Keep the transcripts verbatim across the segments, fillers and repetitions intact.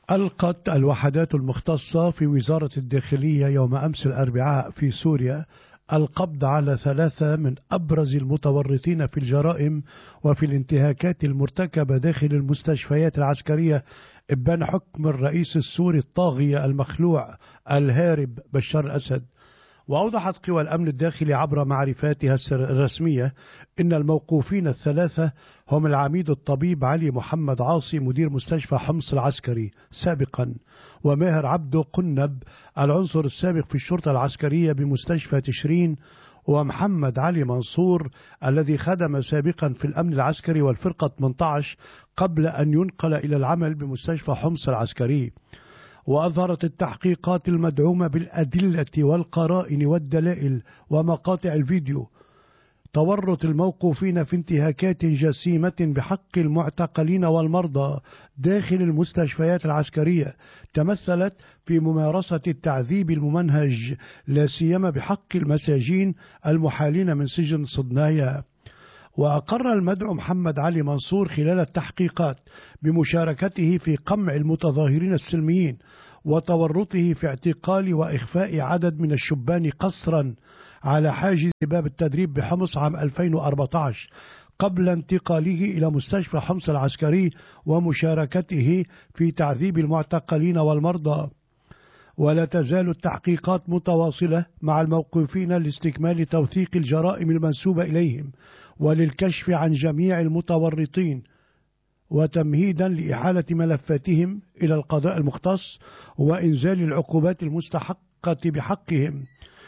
ألقت الوحدات المختصة في وزارة الداخلية يوم أمس الأربعاء في سوريا القبض على ثلاثة من أبرز المتورطين في الجرائم وفي الانتهاكات المرتكبة داخل المستشفيات العسكرية إبان حكم الرئيس السوري الطاغية المخلوع الهارب بشار الأسد. وأوضحت قوى الأمن الداخلي عبر معرفاتها الرسمية إن الموقوفين الثلاثة هم العميد الطبيب علي محمد عاصي مدير مستشفى حمص العسكري سابقا، وماهر عبده قنب العنصر السابق في الشرطة العسكرية بمستشفى تشرين، ومحمد علي منصور الذي خدم سابقا في الأمن العسكري والفرقة ثمانية عشر قبل أن ينقل إلى العمل بمستشفى حمص العسكري. وأظهرت التحقيقات المدعومة بالأدلة والقرائن والدلائل ومقاطع الفيديو تورط الموقوفين في انتهاكات جسيمة بحق المعتقلين والمرضى داخل المستشفيات العسكرية، تمثلت في ممارسة التعذيب الممنهج لا سيما بحق المساجين المحالين من سجن صدنايا. وأقر المدعو محمد علي منصور خلال التحقيقات بمشاركته في قمع المتظاهرين السلميين وتورطه في اعتقال وإخفاء عدد من الشبان قسرا على حاجز باب التدريب بحمص عام ألفين وأربعة عشر قبل انتقاله إلى مستشفى حمص العسكري ومشاركته في تعذيب المعتقلين والمرضى. ولا تزال التحقيقات متواصلة مع الموقوفين لاستكمال توثيق الجرائم المنسوبة إليهم وللكشف عن جميع المتورطين وتمهيدا لإحالة ملفاتهم إلى القضاء المختص وإنزال العقوبات المستحقة بحقهم.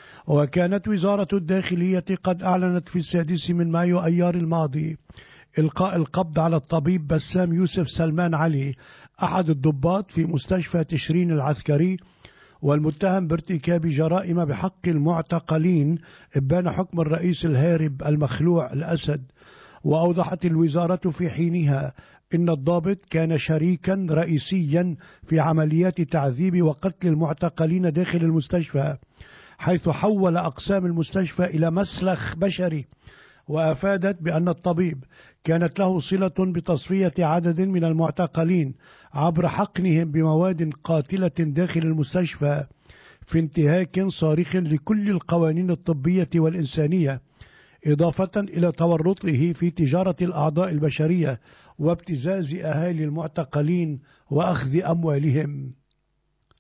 وكانت وزارة الداخلية قد أعلنت في السادس من مايو أيار الماضي إلقاء القبض على الطبيب بسام يوسف سلمان علي أحد الضباط في مستشفى تشرين العسكري والمتهم بارتكاب جرائم بحق المعتقلين إبان حكم الرئيس الهارب المخلوع الأسد. وأوضحت الوزارة في حينها إن الضابط كان شريكا رئيسيا في عمليات تعذيب وقتل المعتقلين داخل المستشفى، حيث حول أقسام المستشفى إلى مسلخ بشري. وأفادت بأن الطبيب كانت له صلة بتصفية عدد من المعتقلين عبر حقنهم بمواد قاتلة داخل المستشفى في انتهاك صارخ لكل القوانين الطبية والإنسانية، إضافة إلى تورطه في تجارة الأعضاء البشرية وابتزاز أهالي المعتقلين وأخذ أموالهم.